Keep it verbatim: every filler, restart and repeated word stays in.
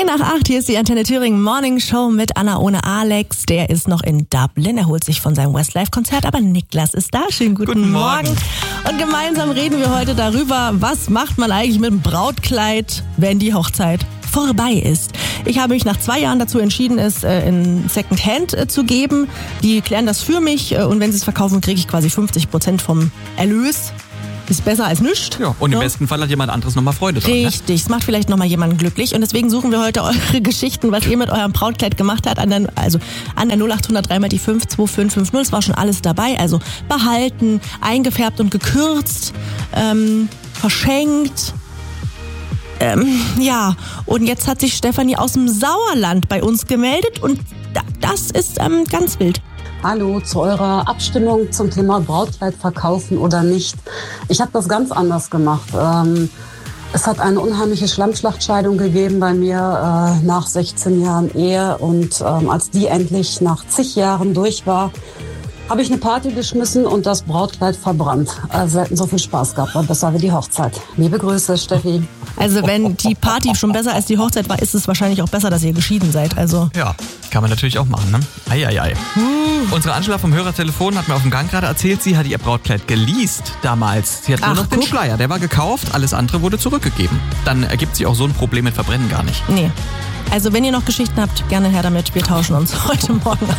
nach acht, hier ist die Antenne Thüringen Morning Show mit Anna ohne Alex. Der ist noch in Dublin, er holt sich von seinem Westlife-Konzert, aber Niklas ist da. Schönen guten, Guten Morgen. Morgen. Und gemeinsam reden wir heute darüber, was macht man eigentlich mit dem Brautkleid, wenn die Hochzeit vorbei ist. Ich habe mich nach zwei Jahren dazu entschieden, es in Secondhand zu geben. Die klären das für mich und wenn sie es verkaufen, kriege ich quasi fünfzig Prozent vom Erlös. Ist besser als nichts. Ja, und im ja. besten Fall hat jemand anderes nochmal Freude dran. Richtig, es macht vielleicht nochmal jemanden glücklich. Und deswegen suchen wir heute eure Geschichten, was ihr mit eurem Brautkleid gemacht habt. An der, also an der null acht null drei mal die fünf zwei fünf fünf null. Es war schon alles dabei. Also behalten, eingefärbt und gekürzt, ähm, verschenkt. Ähm, ja, und jetzt hat sich Stefanie aus dem Sauerland bei uns gemeldet. Und das ist ähm, ganz wild. Hallo, zu eurer Abstimmung zum Thema Brautkleid verkaufen oder nicht. Ich habe das ganz anders gemacht. Ähm, es hat eine unheimliche Schlammschlachtscheidung gegeben bei mir äh, nach sechzehn Jahren Ehe. Und ähm, als die endlich nach zig Jahren durch war, habe ich eine Party geschmissen und das Brautkleid verbrannt. Also selten so viel Spaß gehabt, war besser wie die Hochzeit. Liebe Grüße, Steffi. Also wenn die Party schon besser als die Hochzeit war, ist es wahrscheinlich auch besser, dass ihr geschieden seid. Also Ja, kann man natürlich auch machen, ne? Eieiei. Hm. Unsere Angela vom Hörertelefon hat mir auf dem Gang gerade erzählt, sie hat ihr Brautkleid geleast damals. Sie hat nur Ach, noch den guck. Schleier, der war gekauft, alles andere wurde zurückgegeben. Dann ergibt sich auch so ein Problem mit Verbrennen gar nicht. nee. Also wenn ihr noch Geschichten habt, gerne her damit. Wir tauschen uns heute Morgen aus.